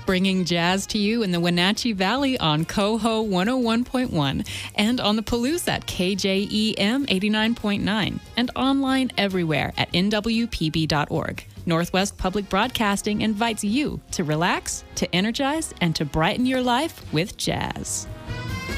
bringing jazz to you in the Wenatchee Valley on Coho 101.1 and on the Palouse at KJEM 89.9 and online everywhere at nwpb.org. Northwest Public Broadcasting invites you to relax, to energize, and to brighten your life with jazz.